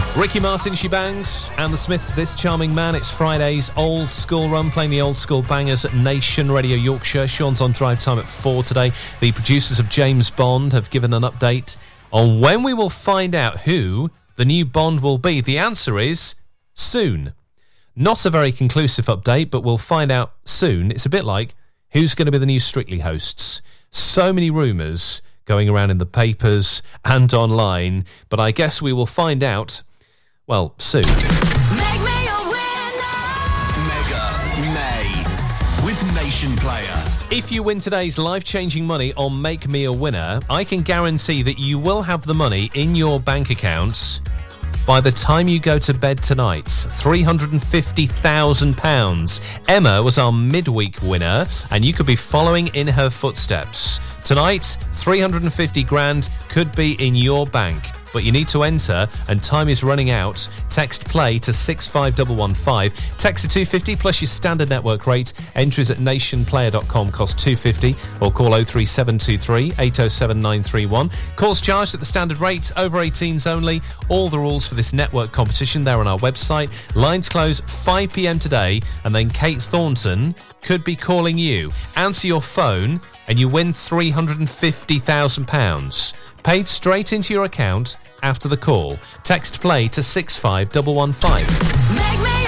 Ricky Martin, She Bangs, and the Smiths, This Charming Man. It's Friday's old school run, playing the old school bangers at Nation Radio Yorkshire. Sean's on drive time at 4 today. The producers of James Bond have given an update on when we will find out who the new Bond will be. The answer is soon. Not a very conclusive update, but we'll find out soon. It's a bit like who's going to be the new Strictly hosts. So many rumours going around in the papers and online, but I guess we will find out, well, soon. Make me a winner. Mega May with Nation Player. If you win today's life-changing money on Make Me a Winner, I can guarantee that you will have the money in your bank accounts by the time you go to bed tonight. £350,000. Emma was our midweek winner, and you could be following in her footsteps. Tonight, 350 grand could be in your bank, but you need to enter, and time is running out. Text PLAY to 65115. Text to 250 plus your standard network rate. Entries at nationplayer.com cost £2.50, or call 03723 807 931. Calls charged at the standard rate, over 18s only. All the rules for this network competition, they're on our website. Lines close 5 p.m. today, and then Kate Thornton could be calling you. Answer your phone and you win £350,000. Paid straight into your account after the call. Text PLAY to 65115. Make me